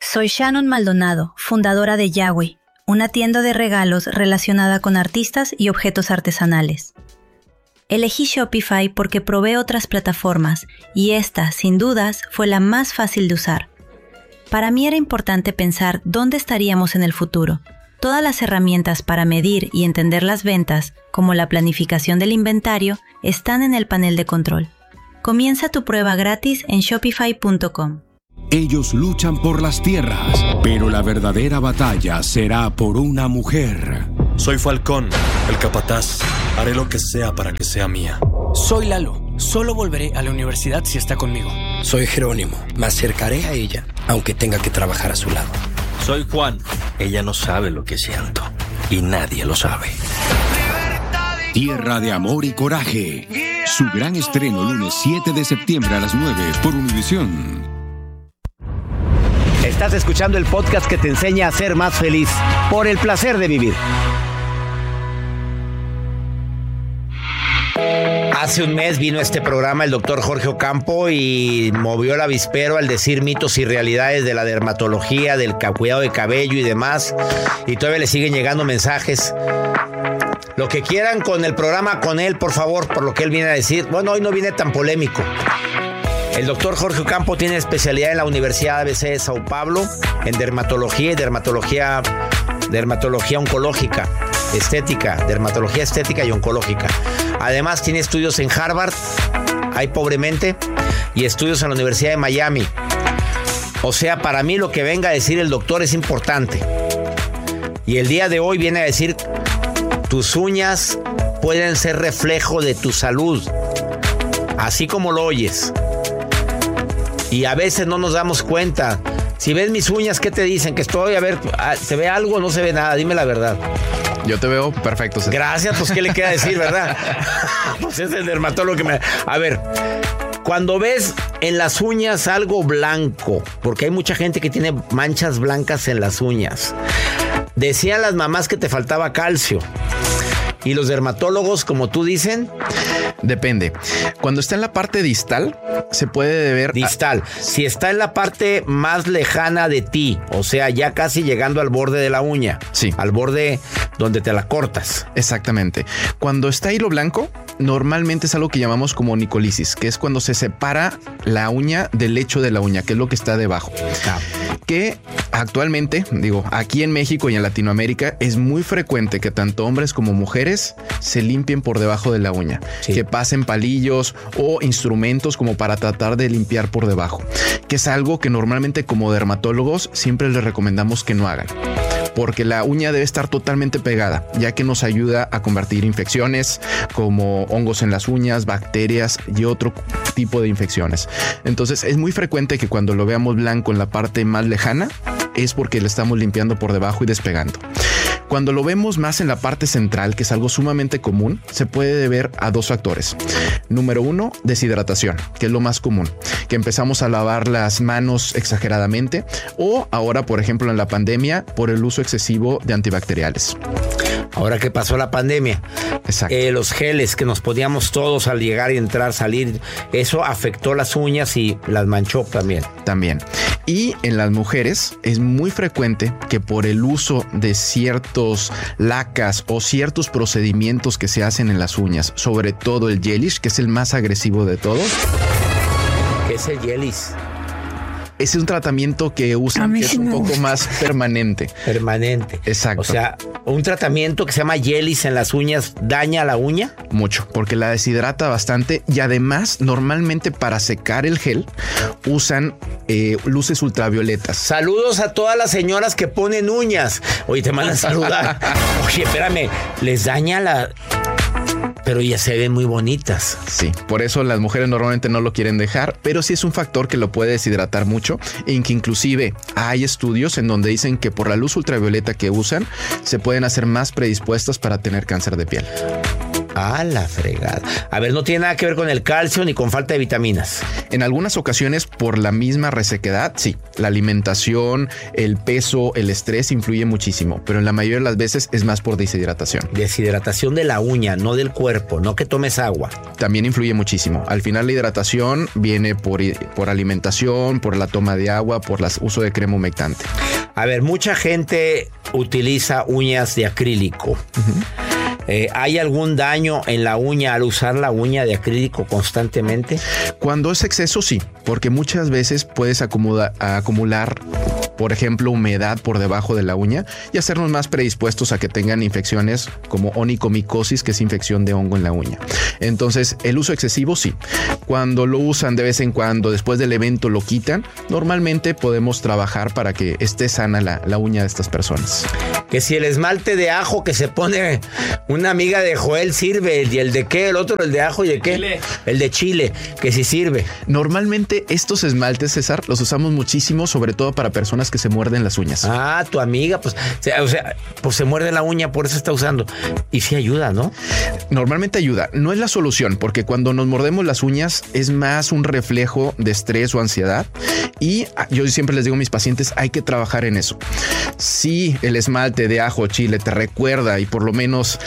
Soy Shannon Maldonado, fundadora de Yaoi, una tienda de regalos relacionada con artistas y objetos artesanales. Elegí Shopify porque probé otras plataformas y esta, sin dudas, fue la más fácil de usar. Para mí era importante pensar dónde estaríamos en el futuro. Todas las herramientas para medir y entender las ventas, como la planificación del inventario, están en el panel de control. Comienza tu prueba gratis en shopify.com. Ellos luchan por las tierras, pero la verdadera batalla será por una mujer. Soy Falcón, el capataz. Haré lo que sea para que sea mía. Soy Lalo. Solo volveré a la universidad si está conmigo. Soy Jerónimo. Me acercaré a ella, aunque tenga que trabajar a su lado. Soy Juan. Ella no sabe lo que siento. Y nadie lo sabe. Tierra de amor y coraje. Su gran estreno lunes 7 de septiembre a las 9 por Univisión. Estás escuchando el podcast que te enseña a ser más feliz por el placer de vivir. Hace un mes vino a este programa el doctor Jorge Ocampo y movió el avispero al decir mitos y realidades de la dermatología, del cuidado de cabello y demás. Y todavía le siguen llegando mensajes. Lo que quieran con el programa con él, por favor, por lo que él viene a decir. Bueno, hoy no viene tan polémico. El doctor Jorge Ocampo tiene especialidad en la Universidad ABC de Sao Paulo en dermatología y dermatología oncológica, dermatología estética y oncológica. Además tiene estudios en Harvard, ahí pobremente, y estudios en la Universidad de Miami. O sea, para mí lo que venga a decir el doctor es importante. Y el día de hoy viene a decir, tus uñas pueden ser reflejo de tu salud, así como lo oyes. Y a veces no nos damos cuenta. Si ves mis uñas, ¿qué te dicen? Que estoy, a ver, ¿se ve algo o no se ve nada? Dime la verdad. Yo te veo perfecto, César. Gracias, pues ¿qué le queda decir, verdad? Pues es el dermatólogo que me... A ver, cuando ves en las uñas algo blanco, porque hay mucha gente que tiene manchas blancas en las uñas. Decían las mamás que te faltaba calcio. Y los dermatólogos, como tú dicen... Depende. Cuando está en la parte distal, se puede deber... Distal. Si está en la parte más lejana de ti, o sea, ya casi llegando al borde de la uña. Sí. Al borde donde te la cortas. Exactamente. Cuando está hilo blanco, normalmente es algo que llamamos como nicolisis, que es cuando se separa la uña del lecho de la uña, que es lo que está debajo. Que actualmente, aquí en México y en Latinoamérica, es muy frecuente que tanto hombres como mujeres se limpien por debajo de la uña. Sí. Que pasen palillos o instrumentos como para tratar de limpiar por debajo, que es algo que normalmente como dermatólogos siempre les recomendamos que no hagan. Porque la uña debe estar totalmente pegada, ya que nos ayuda a combatir infecciones como hongos en las uñas, bacterias y otro tipo de infecciones. Entonces es muy frecuente que cuando lo veamos blanco en la parte más lejana es porque le estamos limpiando por debajo y despegando. Cuando lo vemos más en la parte central, que es algo sumamente común, se puede deber a dos factores. Número 1, deshidratación, que es lo más común, que empezamos a lavar las manos exageradamente o ahora, por ejemplo, en la pandemia, por el uso excesivo de antibacteriales. Ahora que pasó la pandemia, exacto. Los geles que nos poníamos todos al llegar y entrar, salir, eso afectó las uñas y las manchó también. También. Y en las mujeres es muy frecuente que por el uso de ciertos lacas o ciertos procedimientos que se hacen en las uñas, sobre todo el gelish, que es el más agresivo de todos. ¿Qué es el gelish? Ese es un tratamiento que usan que es un poco más permanente. Permanente. Exacto. O sea, un tratamiento que se llama gelish en las uñas daña la uña. Mucho, porque la deshidrata bastante y además normalmente para secar el gel usan luces ultravioletas. Saludos a todas las señoras que ponen uñas. Oye, te mandan a saludar. Oye, espérame, les daña la... Pero ya se ven muy bonitas. Sí, por eso las mujeres normalmente no lo quieren dejar, pero sí es un factor que lo puede deshidratar mucho, en que inclusive hay estudios en donde dicen que por la luz ultravioleta que usan se pueden hacer más predispuestas para tener cáncer de piel. Ah, la fregada. A ver, no tiene nada que ver con el calcio ni con falta de vitaminas. En algunas ocasiones, por la misma resequedad, sí. La alimentación, el peso, el estrés influye muchísimo, pero en la mayoría de las veces es más por deshidratación. Deshidratación de la uña, no del cuerpo, no que tomes agua. También influye muchísimo. Al final la hidratación viene por alimentación, por la toma de agua, por el uso de crema humectante. A ver, mucha gente utiliza uñas de acrílico. ¿Hay algún daño en la uña al usar la uña de acrílico constantemente? Cuando es exceso, sí, porque muchas veces puedes acumular, por ejemplo, humedad por debajo de la uña y hacernos más predispuestos a que tengan infecciones como onicomicosis, que es infección de hongo en la uña. Entonces, el uso excesivo, sí. Cuando lo usan de vez en cuando, después del evento lo quitan, normalmente podemos trabajar para que esté sana la uña de estas personas. Que si el esmalte de ajo que se pone una amiga de Joel sirve, y el de qué, el otro, el de ajo y el qué, Chile. El de Chile, que si sirve. Normalmente estos esmaltes, César, los usamos muchísimo, sobre todo para personas que se muerden las uñas. Ah, tu amiga, pues se muerde la uña, por eso está usando. Y sí ayuda, ¿no? Normalmente ayuda. No es la solución, porque cuando nos mordemos las uñas es más un reflejo de estrés o ansiedad. Y yo siempre les digo a mis pacientes, hay que trabajar en eso. Si el esmalte de ajo o chile te recuerda y por lo menos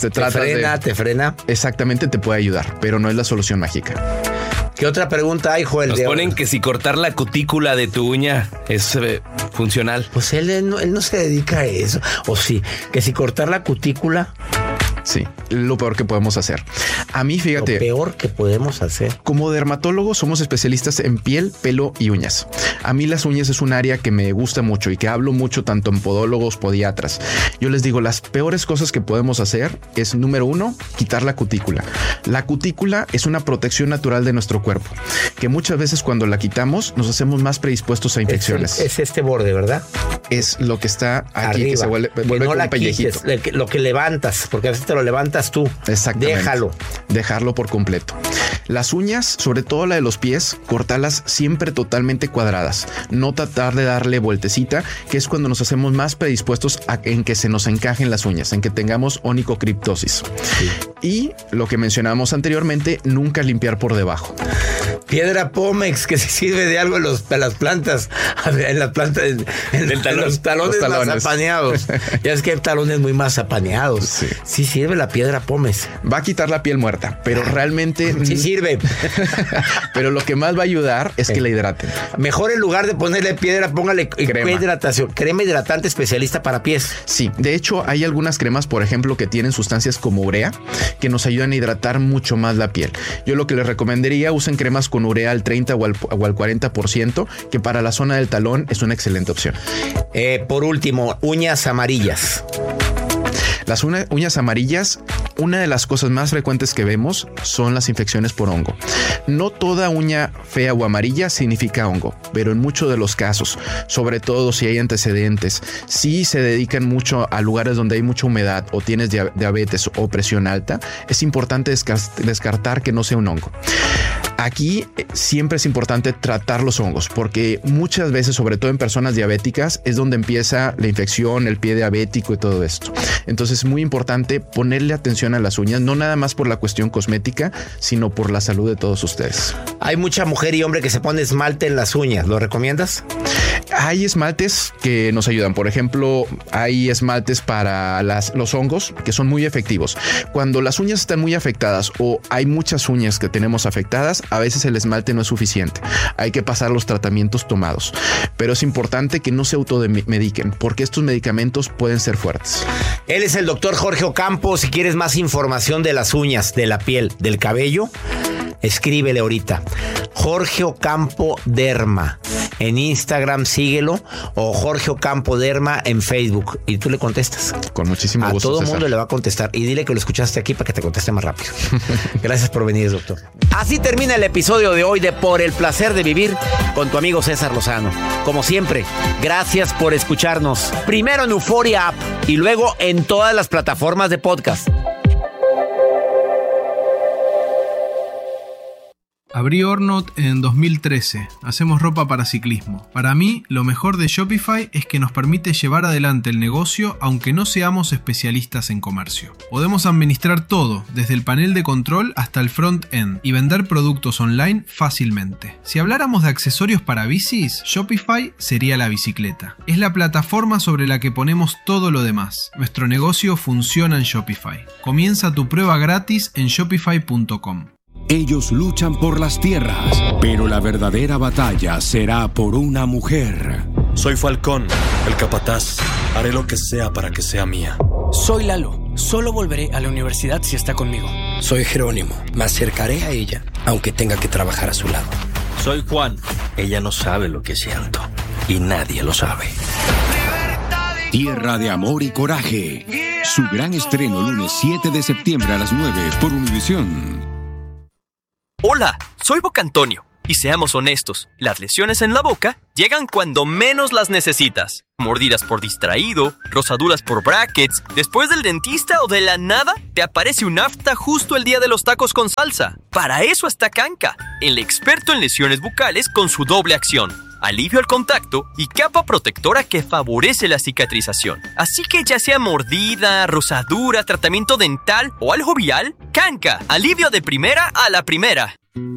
te frena. Exactamente, te puede ayudar, pero no es la solución mágica. ¿Qué otra pregunta hay, Joel? Nos ponen que si cortar la cutícula de tu uña es funcional. Pues él no se dedica a eso. O sí, que si cortar la cutícula... Sí, lo peor que podemos hacer. A mí, fíjate. Lo peor que podemos hacer. Como dermatólogos somos especialistas en piel, pelo y uñas. A mí las uñas es un área que me gusta mucho y que hablo mucho tanto en podólogos, podiatras. Yo les digo, las peores cosas que podemos hacer es, número 1, quitar la cutícula. La cutícula es una protección natural de nuestro cuerpo, que muchas veces cuando la quitamos nos hacemos más predispuestos a infecciones. Es este borde, ¿verdad? Es lo que está aquí, arriba, que se vuelve no como un pellejito. Lo que levantas, porque a veces te lo levantas tú. Exactamente. Dejarlo por completo. Las uñas, sobre todo la de los pies, cortarlas siempre totalmente cuadradas. No tratar de darle vueltecita, que es cuando nos hacemos más predispuestos en que se nos encajen las uñas, en que tengamos onicocriptosis. Sí. Y lo que mencionábamos anteriormente, nunca limpiar por debajo. Piedra Pómex, que se sirve de algo en las plantas, en las plantas, en los talones mazapaneados. Ya es que hay talones muy mazapaneados. Sí sirve la piedra Pómex. Va a quitar la piel muerta, pero realmente... Sí sirve. Pero lo que más va a ayudar es que la hidraten. Mejor en lugar de ponerle piedra, póngale crema hidratante especialista para pies. Sí, de hecho hay algunas cremas, por ejemplo, que tienen sustancias como urea, que nos ayudan a hidratar mucho más la piel. Yo lo que les recomendaría, usen cremas con urea al 30 o al 40%, que para la zona del talón es una excelente opción. Por último, uñas amarillas. Las uñas amarillas, una de las cosas más frecuentes que vemos son las infecciones por hongo. No toda uña fea o amarilla significa hongo, pero en muchos de los casos, sobre todo si hay antecedentes, si se dedican mucho a lugares donde hay mucha humedad o tienes diabetes o presión alta, es importante descartar que no sea un hongo. Aquí siempre es importante tratar los hongos, porque muchas veces, sobre todo en personas diabéticas, es donde empieza la infección, el pie diabético y todo esto. Entonces es muy importante ponerle atención a las uñas, no nada más por la cuestión cosmética, sino por la salud de todos ustedes. Hay mucha mujer y hombre que se pone esmalte en las uñas. ¿Lo recomiendas? Hay esmaltes que nos ayudan. Por ejemplo, hay esmaltes para los hongos que son muy efectivos. Cuando las uñas están muy afectadas o hay muchas uñas que tenemos afectadas, a veces el esmalte no es suficiente. Hay que pasar los tratamientos tomados. Pero es importante que no se automediquen, porque estos medicamentos pueden ser fuertes. Él es el doctor Jorge Ocampo. Si quieres más información de las uñas, de la piel, del cabello, escríbele ahorita. Jorge Ocampo Derma. En Instagram síguelo, o Jorge Ocampo Derma en Facebook, y tú le contestas. Con muchísimo gusto. A todo mundo le va a contestar, y dile que lo escuchaste aquí para que te conteste más rápido. Gracias por venir, doctor. Así termina el episodio de hoy de Por el Placer de Vivir con tu amigo César Lozano. Como siempre, gracias por escucharnos. Primero en Euforia App y luego en todas las plataformas de podcast. Abrí Ornot en 2013. Hacemos ropa para ciclismo. Para mí, lo mejor de Shopify es que nos permite llevar adelante el negocio aunque no seamos especialistas en comercio. Podemos administrar todo, desde el panel de control hasta el front-end, y vender productos online fácilmente. Si habláramos de accesorios para bicis, Shopify sería la bicicleta. Es la plataforma sobre la que ponemos todo lo demás. Nuestro negocio funciona en Shopify. Comienza tu prueba gratis en shopify.com. Ellos luchan por las tierras, pero la verdadera batalla será por una mujer. Soy Falcón, el capataz. Haré lo que sea para que sea mía. Soy Lalo. Solo volveré a la universidad si está conmigo. Soy Jerónimo. Me acercaré a ella, aunque tenga que trabajar a su lado. Soy Juan. Ella no sabe lo que siento. Y nadie lo sabe. Tierra de amor y coraje. Su gran estreno lunes 7 de septiembre a las 9 por Univisión. Hola, soy Bocantonio. Y seamos honestos, las lesiones en la boca llegan cuando menos las necesitas. Mordidas por distraído, rosaduras por brackets, después del dentista o de la nada, te aparece un afta justo el día de los tacos con salsa. Para eso está Kanka, el experto en lesiones bucales con su doble acción. Alivio al contacto y capa protectora que favorece la cicatrización. Así que ya sea mordida, rosadura, tratamiento dental o algo vial, Kanka, alivio de primera a la primera.